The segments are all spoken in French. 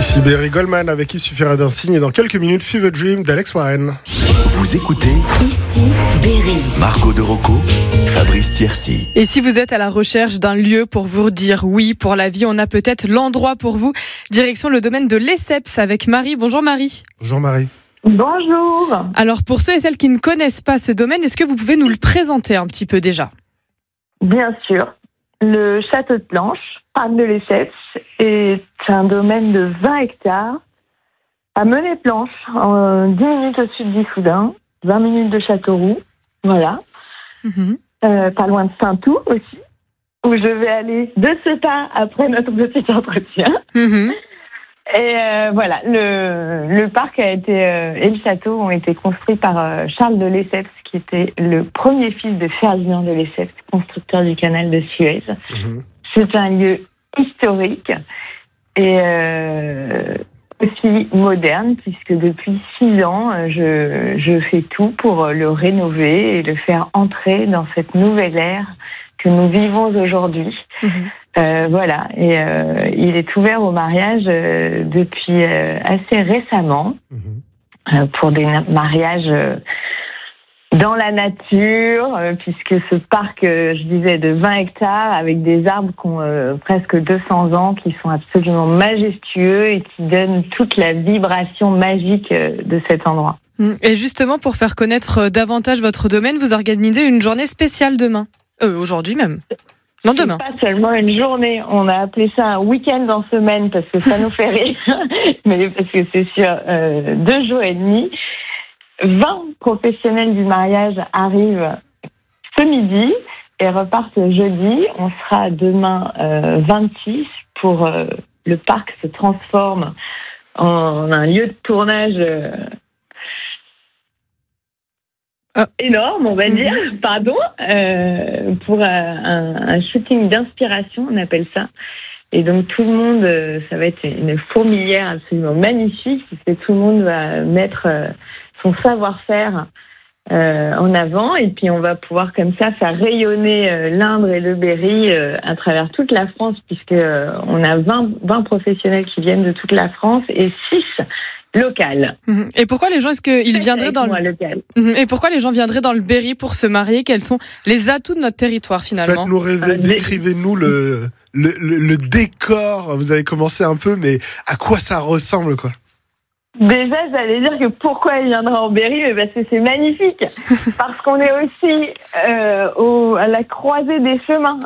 Voici Berry Goldman avec qui il suffira d'un signe et dans quelques minutes Fever Dream d'Alex Warren. Vous écoutez Ici Berry. Marco de Rocco, Fabrice Thiercy. Et si vous êtes à la recherche d'un lieu pour vous dire oui pour la vie, on a peut-être l'endroit pour vous. Direction le domaine de Lesseps avec Marie. Bonjour Marie. Bonjour Marie. Bonjour. Alors pour ceux et celles qui ne connaissent pas ce domaine, est-ce que vous pouvez nous le présenter un petit peu déjà ? Bien sûr. Le château de Planche, parc de Lesseps, est un domaine de 20 hectares à Menez-Planche, en 10 minutes au sud d'Issoudun, 20 minutes de Châteauroux, voilà. Pas loin de Saint-Tout aussi, où je vais aller de ce pas après notre petit entretien. Et voilà, le parc a été et le château ont été construits par Charles de Lesseps, qui était le premier fils de Ferdinand de Lesseps, constructeur du canal de Suez. C'est un lieu historique et aussi moderne, puisque depuis 6 ans, je fais tout pour le rénover et le faire entrer dans cette nouvelle ère que nous vivons aujourd'hui. Voilà, et il est ouvert au mariage depuis assez récemment, pour des mariages dans la nature, puisque ce parc, je disais, de 20 hectares, avec des arbres qui ont presque 200 ans, qui sont absolument majestueux et qui donnent toute la vibration magique de cet endroit. Et justement, pour faire connaître davantage votre domaine, vous organisez une journée spéciale demain. Aujourd'hui même. Non, demain. Pas seulement une journée, on a appelé ça un week-end en semaine parce que ça nous fait rire, mais parce que c'est sur 2 jours et demi. 20 professionnels du mariage arrivent ce midi et repartent jeudi. On sera demain 26 pour le parc se transforme en un lieu de tournage énorme, on va dire, pour un shooting d'inspiration, on appelle ça. Et donc tout le monde, ça va être une fourmilière absolument magnifique, puisque tout le monde va mettre son savoir-faire en avant, et puis on va pouvoir comme ça faire rayonner l'Indre et le Berry à travers toute la France, puisque on a 20 professionnels qui viennent de toute la France et 6 locales. Et pourquoi les gens, est-ce qu'ils viendraient dans le... Et pourquoi les gens viendraient dans le Berry pour se marier ? Quels sont les atouts de notre territoire finalement ? Faites-nous rêver, décrivez-nous le décor. Vous avez commencé un peu, mais à quoi ça ressemble, quoi ? Déjà, j'allais dire que pourquoi il viendra en Berry, mais parce que c'est magnifique. Parce qu'on est aussi à la croisée des chemins.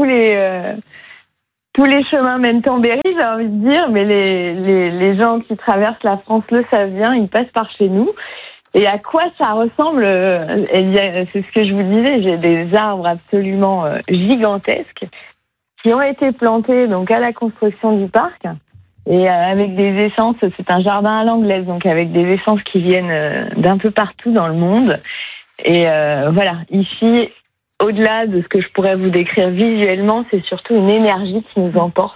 Tous les chemins mènent en Berry, j'ai envie de dire, mais les gens qui traversent la France le savent bien, ils passent par chez nous. Et à quoi ça ressemble ? C'est ce que je vous disais, j'ai des arbres absolument gigantesques qui ont été plantés donc à la construction du parc. Et avec des essences, c'est un jardin à l'anglaise, donc avec des essences qui viennent d'un peu partout dans le monde. Et voilà, ici, au-delà de ce que je pourrais vous décrire visuellement, c'est surtout une énergie qui nous emporte.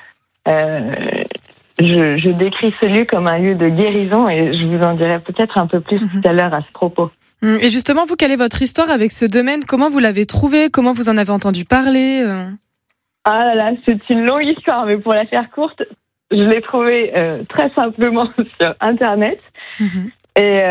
Je décris ce lieu comme un lieu de guérison et je vous en dirai peut-être un peu plus tout à l'heure à ce propos. Et justement, vous, quelle est votre histoire avec ce domaine ? Comment vous l'avez trouvé ? Comment vous en avez entendu parler ? Ah là là, c'est une longue histoire, mais pour la faire courte, je l'ai trouvé très simplement sur Internet. Et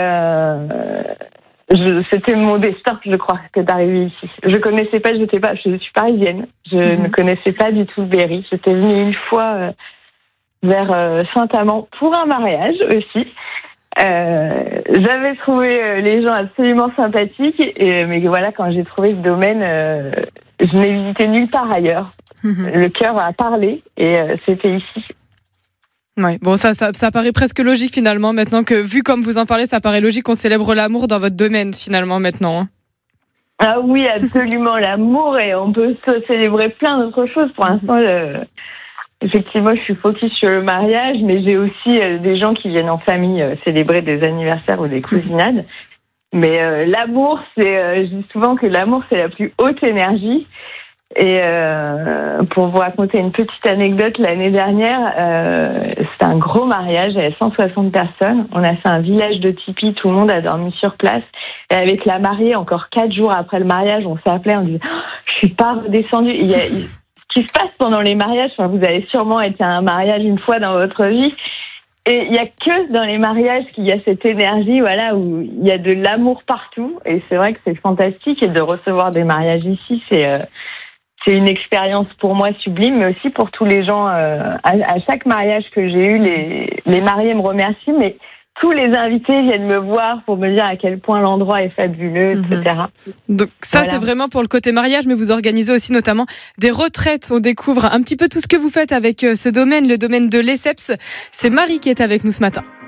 c'était mon destin, je crois, que d'arriver ici. Je connaissais pas, je suis parisienne. Je ne connaissais pas du tout le Berry. J'étais venue une fois vers Saint-Amand pour un mariage aussi. J'avais trouvé les gens absolument sympathiques, mais voilà, quand j'ai trouvé ce domaine, je n'ai visité nulle part ailleurs. Le cœur a parlé et c'était ici. Ouais, bon, ça paraît presque logique finalement maintenant que, vu comme vous en parlez, ça paraît logique qu'on célèbre l'amour dans votre domaine finalement maintenant. Ah oui, absolument, l'amour, et on peut célébrer plein d'autres choses. Pour l'instant, effectivement, je suis focus sur le mariage, mais j'ai aussi des gens qui viennent en famille célébrer des anniversaires ou des cousinades. Mais l'amour, je dis souvent que l'amour, c'est la plus haute énergie. Et pour vous raconter une petite anecdote, l'année dernière, c'était un gros mariage, il y avait 160 personnes. On a fait un village de tipi, tout le monde a dormi sur place. Et avec la mariée, encore 4 jours après le mariage, on s'appelait, on disait « je suis pas redescendue ». Ce qui se passe pendant les mariages, vous avez sûrement été à un mariage une fois dans votre vie, Et il y a que dans les mariages qu'il y a cette énergie, voilà, où il y a de l'amour partout. Et c'est vrai que c'est fantastique. Et de recevoir des mariages ici, c'est une expérience pour moi sublime, mais aussi pour tous les gens. À chaque mariage que j'ai eu, les mariés me remercient, mais tous les invités viennent me voir pour me dire à quel point l'endroit est fabuleux, etc. Donc ça, Voilà. c'est vraiment pour le côté mariage, mais vous organisez aussi notamment des retraites. On découvre un petit peu tout ce que vous faites avec ce domaine, le domaine de Lesseps. C'est Marie qui est avec nous ce matin.